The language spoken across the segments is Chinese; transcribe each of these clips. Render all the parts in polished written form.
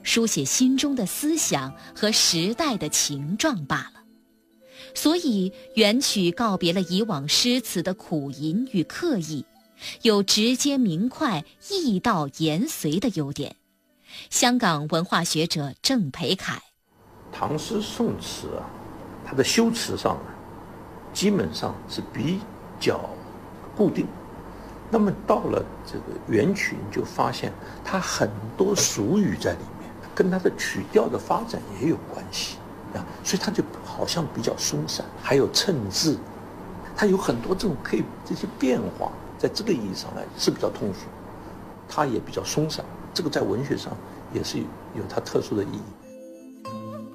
书写心中的思想和时代的情状罢了。所以元曲告别了以往诗词的苦吟与刻意，有直接明快、意道言随的优点。香港文化学者郑培凯： 唐诗宋词啊，它的修辞上呢，基本上是比较固定。那么到了这个元曲，你就发现它很多俗语在里面，跟它的曲调的发展也有关系啊，所以它就好像比较松散。还有衬字，它有很多这种可以这些变化，在这个意义上来是比较通俗，它也比较松散。这个在文学上也是有它特殊的意义。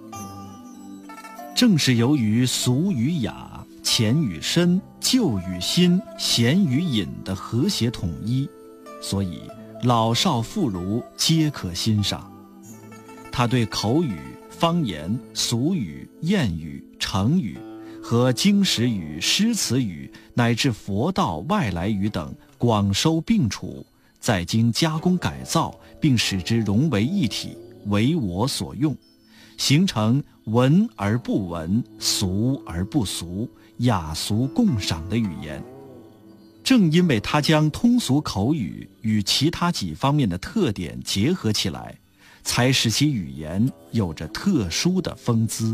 正是由于俗与雅、浅与深、旧与新、闲与隐的和谐统一，所以老少妇孺皆可欣赏。他对口语、方言、俗语、谚语、成语和经史语、诗词语乃至佛道外来语等广收并处，再经加工改造，并使之融为一体，为我所用，形成文而不文、俗而不俗、雅俗共赏的语言。正因为他将通俗口语与其他几方面的特点结合起来，才使其语言有着特殊的风姿。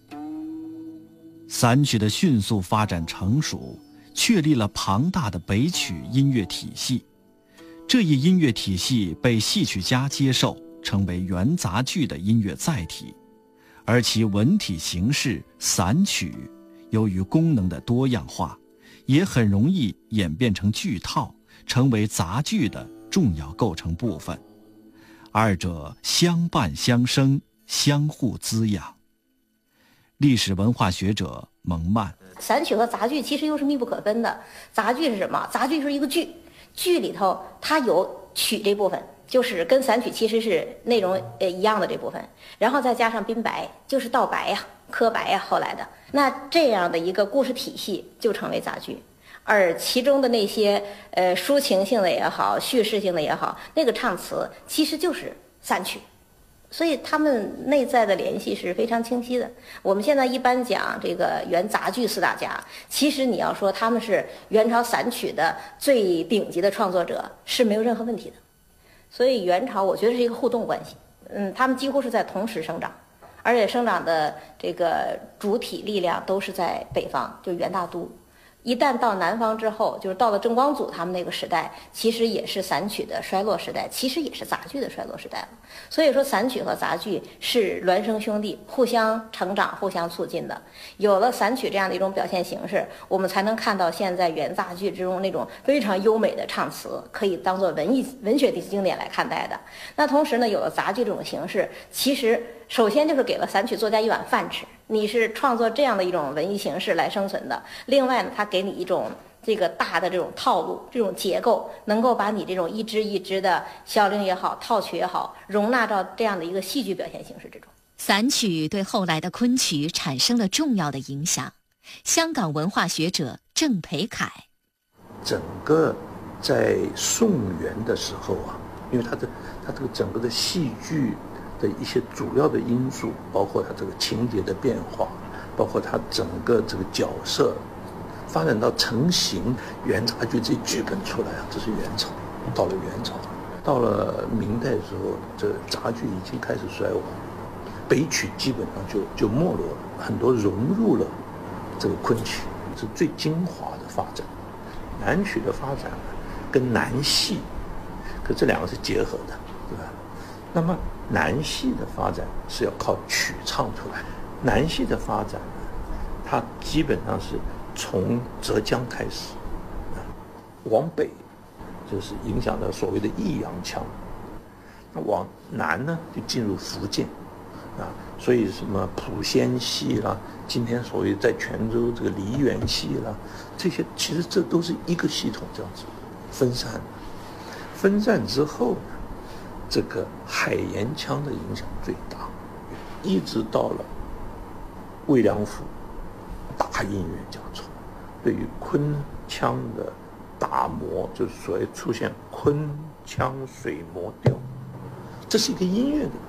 散曲的迅速发展成熟，确立了庞大的北曲音乐体系。这一音乐体系被戏曲家接受，成为元杂剧的音乐载体，而其文体形式散曲，由于功能的多样化，也很容易演变成剧套，成为杂剧的重要构成部分。二者相伴相生，相互滋养。历史文化学者蒙曼： 散曲和杂剧其实又是密不可分的。杂剧是什么？杂剧是一个剧，剧里头它有曲这部分，就是跟散曲其实是内容一样的这部分，然后再加上宾白，就是道白呀、刻白呀，后来的那这样的一个故事体系就成为杂剧。而其中的那些抒情性的也好，叙事性的也好，那个唱词其实就是散曲，所以他们内在的联系是非常清晰的。我们现在一般讲这个元杂剧四大家，其实你要说他们是元朝散曲的最顶级的创作者是没有任何问题的。所以元朝我觉得是一个互动关系，他们几乎是在同时生长，而且生长的这个主体力量都是在北方，就是元大都。一旦到南方之后，就是到了郑光祖他们那个时代，其实也是散曲的衰落时代，其实也是杂剧的衰落时代了。所以说散曲和杂剧是孪生兄弟，互相成长、互相促进的。有了散曲这样的一种表现形式，我们才能看到现在元杂剧之中那种非常优美的唱词，可以当做文学的经典来看待的。那同时呢，有了杂剧这种形式，其实首先就是给了散曲作家一碗饭吃，你是创作这样的一种文艺形式来生存的。另外呢，它给你一种这个大的这种套路、这种结构，能够把你这种一支一支的小令也好、套曲也好，容纳到这样的一个戏剧表现形式之中。 散曲对后来的昆曲产生了重要的影响。香港文化学者郑培凯： 整个在宋元的时候啊，因为它这个整个的戏剧的一些主要的因素，包括它这个情节的变化，包括它整个这个角色发展到成型，元杂剧这剧本出来啊，这是元朝。到了元朝，到了明代之后，这杂剧已经开始衰亡，北曲基本上就没落了，很多融入了这个昆曲，是最精华的发展。南曲的发展跟南戏，可这两个是结合的，对吧？那么南戏的发展是要靠曲唱出来。南戏的发展呢，它基本上是从浙江开始，往北就是影响到所谓的弋阳腔，那往南呢就进入福建，所以什么莆仙戏啦，今天所谓在泉州这个梨园戏啦，这些其实这都是一个系统这样子分散的。分散之后呢，这个海盐腔的影响最大，一直到了魏良辅大音乐家出来，对于昆腔的打磨，就是所谓出现昆腔水磨调，这是一个音乐的